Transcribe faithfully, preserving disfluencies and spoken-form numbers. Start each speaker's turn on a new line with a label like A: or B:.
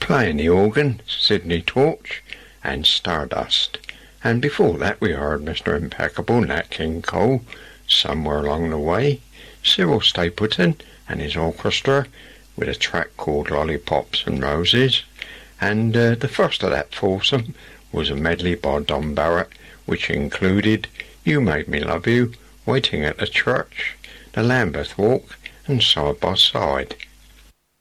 A: Playing the organ, Sydney Torch and Stardust. And before that we heard Mister Impeccable, Nat King Cole, Somewhere Along the Way, Cyril Stapleton and his orchestra with a track called Lollipops and Roses, and uh, the first of that foursome was a medley by Don Barrett, which included You Made Me Love You, Waiting at the Church, The Lambeth Walk and Side by Side.